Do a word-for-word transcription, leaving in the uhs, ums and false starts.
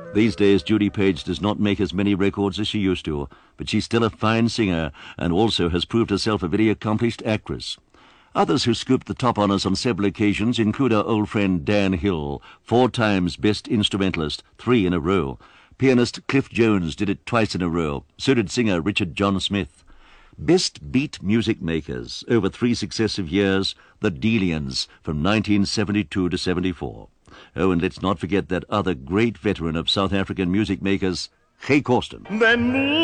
These days, Judy Page does not make as many records as she used to, but she's still a fine singer and also has proved herself a very accomplished actress. Others who scooped the top honours on several occasions include our old friend Dan Hill, four times Best Instrumentalist, three in a row. Pianist Cliff Jones did it twice in a row. So did singer Richard John Smith. Best Beat Music Makers, over three successive years, the Delians, from nineteen seventy-two to seventy-four. Oh, and let's not forget that other great veteran of South African music makers, Gey Corsten.